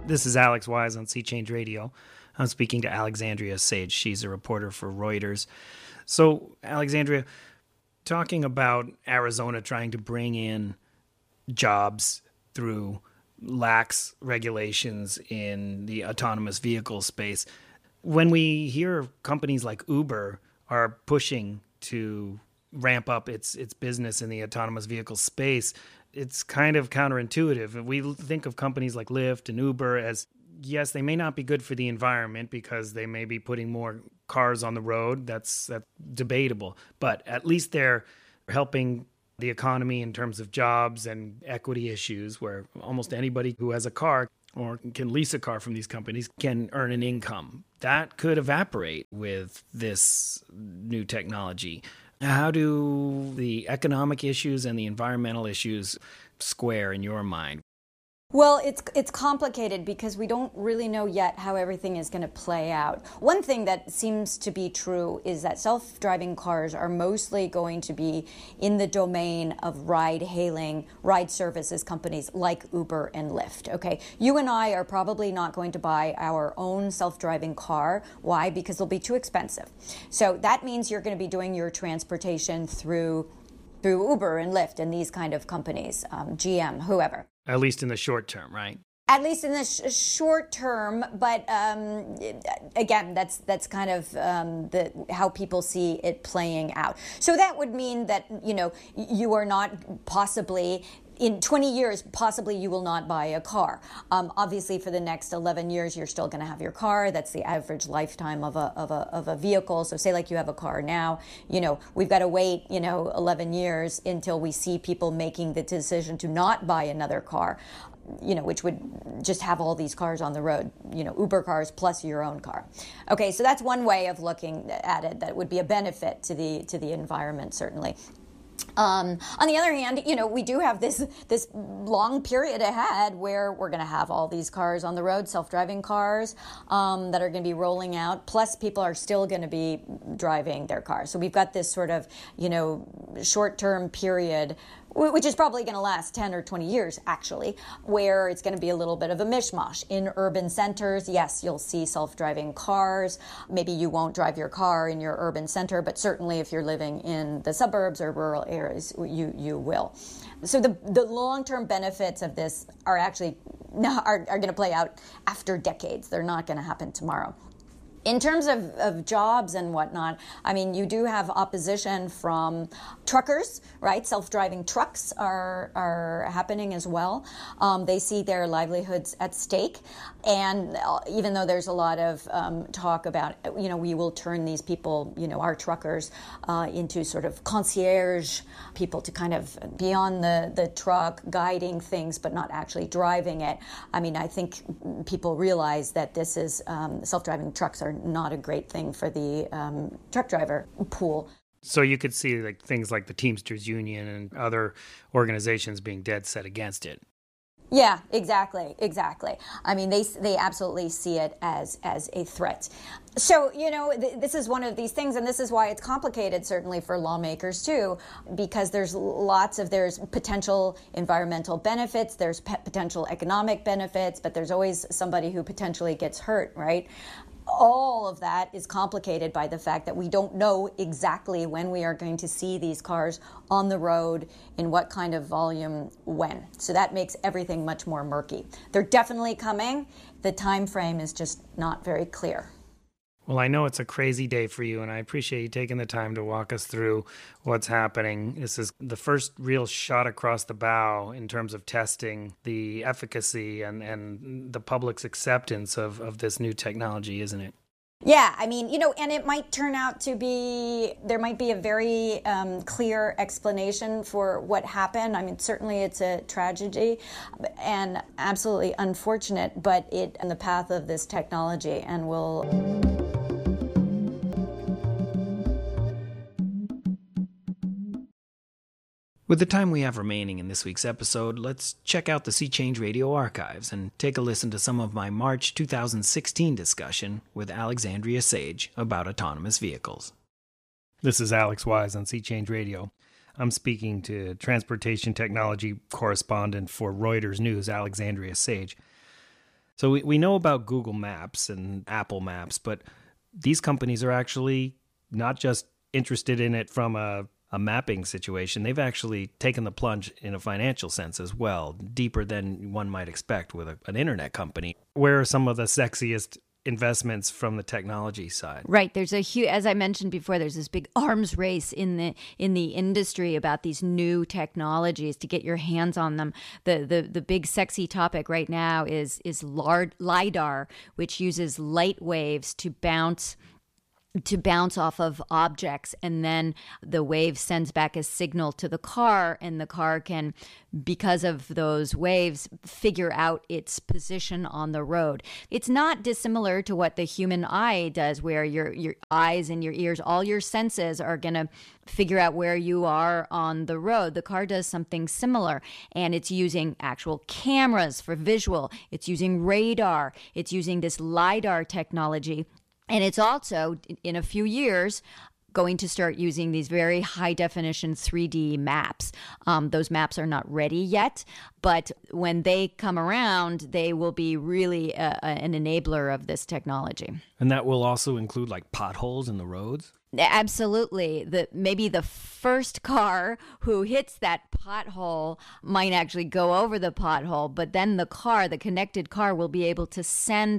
This is Alex Wise on Sea Change Radio. I'm speaking to Alexandria Sage. She's a reporter for Reuters. So, Alexandria, talking about Arizona trying to bring in jobs through lax regulations in the autonomous vehicle space. When we hear companies like Uber are pushing to ramp up its business in the autonomous vehicle space, it's kind of counterintuitive. We think of companies like Lyft and Uber as, yes, they may not be good for the environment because they may be putting more cars on the road. That's debatable. But at least they're helping the economy in terms of jobs and equity issues, where almost anybody who has a car or can lease a car from these companies can earn an income. That could evaporate with this new technology. How do the economic issues and the environmental issues square in your mind? Well, it's complicated because we don't really know yet how everything is going to play out. One thing that seems to be true is that self-driving cars are mostly going to be in the domain of ride-hailing, ride services companies like Uber and Lyft. Okay, you and I are probably not going to buy our own self-driving car. Why? Because they'll be too expensive. So that means you're going to be doing your transportation through Uber and Lyft and these kind of companies, GM, whoever. At least in the short term, right? At least in the short term, but again, that's kind of how people see it playing out. So that would mean that, you are not possibly, in 20 years, possibly you will not buy a car. Obviously, for the next 11 years, you're still going to have your car. That's the average lifetime of a vehicle. So say like you have a car now, we've got to wait, 11 years until we see people making the decision to not buy another car, which would just have all these cars on the road, Uber cars plus your own car. Okay, so that's one way of looking at it that would be a benefit to the environment, certainly. On the other hand, we do have this long period ahead where we're going to have all these cars on the road, self-driving cars that are going to be rolling out. Plus, people are still going to be driving their cars. So we've got this sort of, short-term period, which is probably going to last 10 or 20 years, actually, where it's going to be a little bit of a mishmash. In urban centers, yes, you'll see self-driving cars. Maybe you won't drive your car in your urban center, but certainly if you're living in the suburbs or rural areas, you will. So the long-term benefits of this are actually are going to play out after decades. They're not going to happen tomorrow. In terms of jobs and whatnot, you do have opposition from truckers, right? Self-driving trucks are happening as well. They see their livelihoods at stake. And even though there's a lot of talk about, we will turn these people, our truckers, into sort of concierge people to kind of be on the truck, guiding things, but not actually driving it. I think people realize that this is self-driving trucks are not a great thing for the truck driver pool. So you could see things like the Teamsters Union and other organizations being dead set against it. Yeah, exactly. They absolutely see it as a threat. So, this is one of these things, and this is why it's complicated, certainly for lawmakers too, because there's potential environmental benefits, there's potential economic benefits, but there's always somebody who potentially gets hurt, right? All of that is complicated by the fact that we don't know exactly when we are going to see these cars on the road, in what kind of volume, when. So that makes everything much more murky. They're definitely coming. The time frame is just not very clear. Well, I know it's a crazy day for you, and I appreciate you taking the time to walk us through what's happening. This is the first real shot across the bow in terms of testing the efficacy and the public's acceptance of this new technology, isn't it? Yeah, and it might turn out to be, there might be a very clear explanation for what happened. Certainly it's a tragedy and absolutely unfortunate, but it's in the path of this technology and will... With the time we have remaining in this week's episode, let's check out the Sea Change Radio archives and take a listen to some of my March 2016 discussion with Alexandria Sage about autonomous vehicles. This is Alex Wise on Sea Change Radio. I'm speaking to transportation technology correspondent for Reuters News, Alexandria Sage. So we know about Google Maps and Apple Maps, but these companies are actually not just interested in it from a mapping situation. They've actually taken the plunge in a financial sense as well, deeper than one might expect with an internet company. Where are some of the sexiest investments from the technology side? Right. There's a huge, as I mentioned before, there's this big arms race in the industry about these new technologies to get your hands on them. The big sexy topic right now is LiDAR, which uses light waves to bounce off of objects, and then the wave sends back a signal to the car, and the car can, because of those waves, figure out its position on the road. It's not dissimilar to what the human eye does, where your eyes and your ears, all your senses are going to figure out where you are on the road. The car does something similar, and it's using actual cameras for visual. It's using radar. It's using this LiDAR technology. And it's also, in a few years, going to start using these very high definition 3D maps. Those maps are not ready yet, but when they come around, they will be really an enabler of this technology. And that will also include like potholes in the roads? Absolutely. Maybe the first car who hits that pothole might actually go over the pothole, but then the connected car will be able to send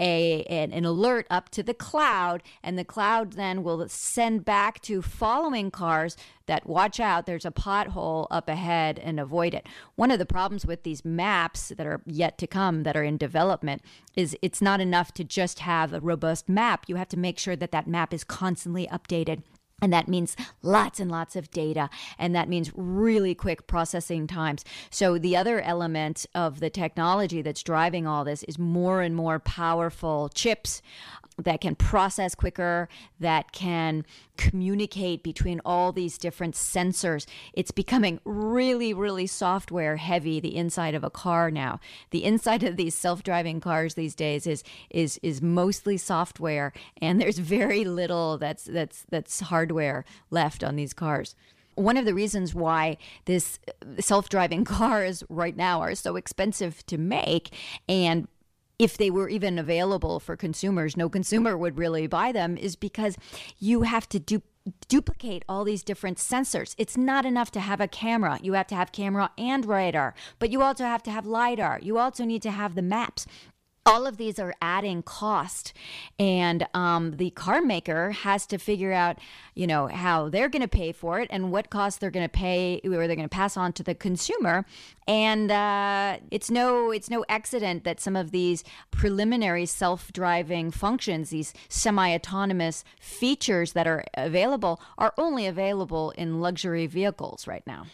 an alert up to the cloud, and the cloud then will send back to following cars that watch out, there's a pothole up ahead, and avoid it. One of the problems with these maps that are yet to come, that are in development, is it's not enough to just have a robust map. You have to make sure that map is constantly updated. And that means lots and lots of data, and that means really quick processing times. So the other element of the technology that's driving all this is more and more powerful chips that can process quicker, that can communicate between all these different sensors. It's becoming really, really software heavy, the inside of a car now. The inside of these self-driving cars these days is mostly software, and there's very little that's hardware left on these cars. One of the reasons why this self-driving cars right now are so expensive to make, and if they were even available for consumers, no consumer would really buy them, is because you have to duplicate all these different sensors. It's not enough to have a camera. You have to have camera and radar, but you also have to have LiDAR. You also need to have the maps. All of these are adding cost, and the car maker has to figure out, how they're going to pay for it and what costs they're going to pay, or they're going to pass on to the consumer. And it's no accident that some of these preliminary self-driving functions, these semi-autonomous features that are available, are only available in luxury vehicles right now.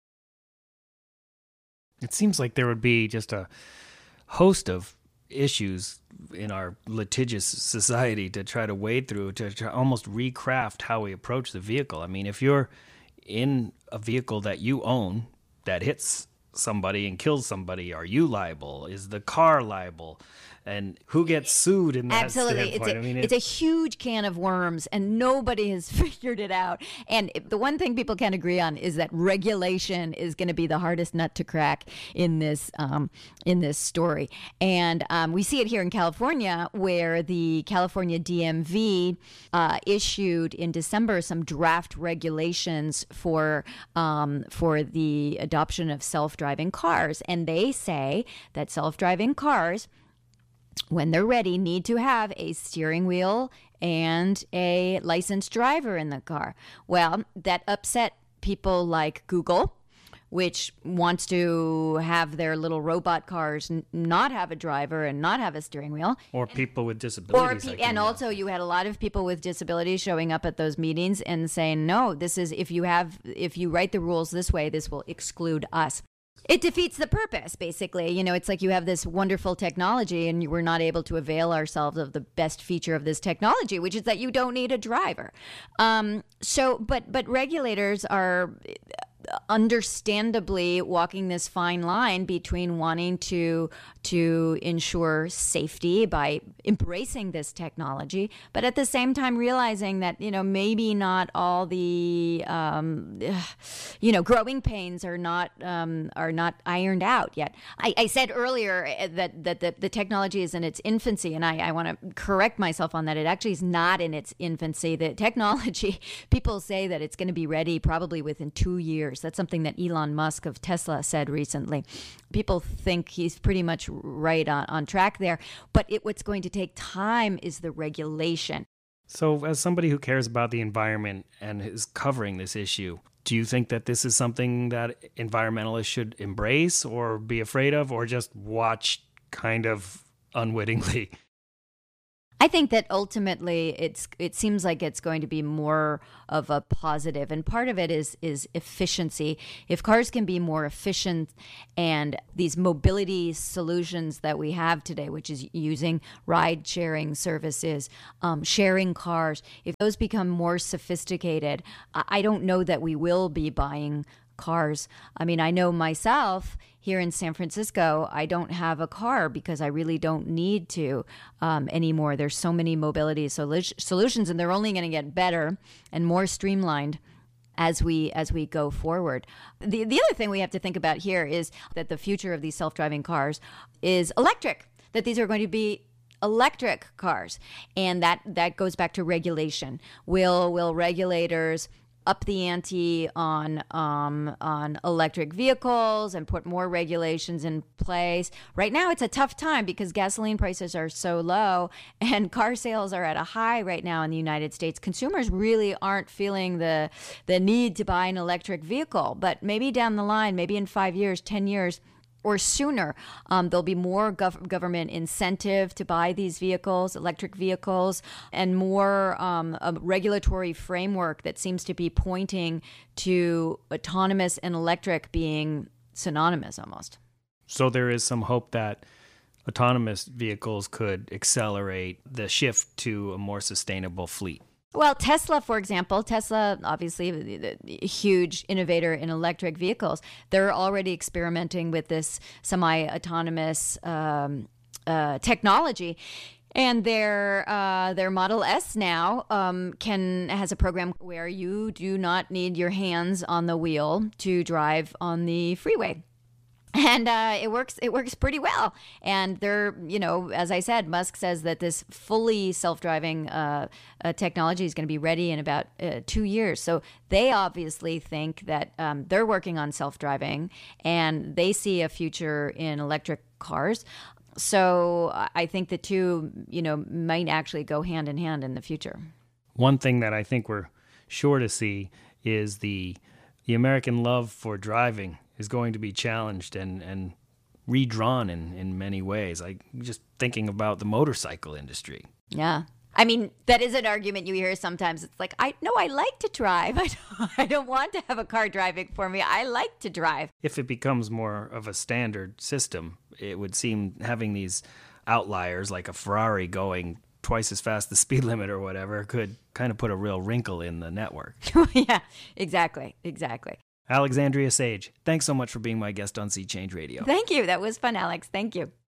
It seems like there would be just a host of issues in our litigious society to try to wade through, to almost recraft how we approach the vehicle. I mean, if you're in a vehicle that you own that hits somebody and kills somebody, are you liable? Is the car liable? And who gets sued in that Absolutely. standpoint? It's a huge can of worms, and nobody has figured it out. And the one thing people can agree on is that regulation is going to be the hardest nut to crack in this story. And we see it here in California, where the California DMV issued in December some draft regulations for the adoption of self-driving cars. And they say that self-driving cars, when they're ready, need to have a steering wheel and a licensed driver in the car. Well, that upset people like Google, which wants to have their little robot cars not have a driver and not have a steering wheel. Or people with disabilities. And also you had a lot of people with disabilities showing up at those meetings and saying, no, this is, if you write the rules this way, this will exclude us. It defeats the purpose, basically. It's like you have this wonderful technology and we're not able to avail ourselves of the best feature of this technology, which is that you don't need a driver. But regulators are understandably walking this fine line between wanting to ensure safety by embracing this technology, but at the same time realizing that, maybe not all the growing pains are not ironed out yet. I said earlier that the technology is in its infancy, and I want to correct myself on that. It actually is not in its infancy. The technology, people say that it's going to be ready probably within 2 years. That's something that Elon Musk of Tesla said recently. People think he's pretty much right on track there, but what's going to take time is the regulation. So as somebody who cares about the environment and is covering this issue, do you think that this is something that environmentalists should embrace or be afraid of, or just watch kind of unwittingly? I think that ultimately it seems like it's going to be more of a positive, and part of it is efficiency. If cars can be more efficient, and these mobility solutions that we have today, which is using ride-sharing services, sharing cars, if those become more sophisticated, I don't know that we will be buying cars. I mean, I know myself here in San Francisco, I don't have a car because I really don't need to anymore. There's so many mobility solutions, and they're only going to get better and more streamlined as we go forward. The other thing we have to think about here is that the future of these self-driving cars is electric, that these are going to be electric cars. And that goes back to regulation. Will regulators up the ante on electric vehicles and put more regulations in place? Right now, it's a tough time because gasoline prices are so low and car sales are at a high right now in the United States. Consumers really aren't feeling the need to buy an electric vehicle, but maybe down the line, maybe in 5 years, 10 years, or sooner, there'll be more government incentive to buy these vehicles, electric vehicles, and more a regulatory framework that seems to be pointing to autonomous and electric being synonymous almost. So there is some hope that autonomous vehicles could accelerate the shift to a more sustainable fleet. Well, Tesla, for example, obviously a huge innovator in electric vehicles. They're already experimenting with this semi-autonomous technology. And their Model S now has a program where you do not need your hands on the wheel to drive on the freeway. And it works pretty well. And as I said, Musk says that this fully self-driving technology is going to be ready in about 2 years. So they obviously think that they're working on self-driving, and they see a future in electric cars. So I think the two, might actually go hand in hand in the future. One thing that I think we're sure to see is the American love for driving is going to be challenged and redrawn in many ways. Like just thinking about the motorcycle industry. Yeah. I mean, that is an argument you hear sometimes. It's like, I like to drive. I don't want to have a car driving for me. I like to drive. If it becomes more of a standard system, it would seem having these outliers like a Ferrari going twice as fast the speed limit or whatever could kind of put a real wrinkle in the network. Yeah, exactly. Alexandria Sage, thanks so much for being my guest on Sea Change Radio. Thank you. That was fun, Alex. Thank you.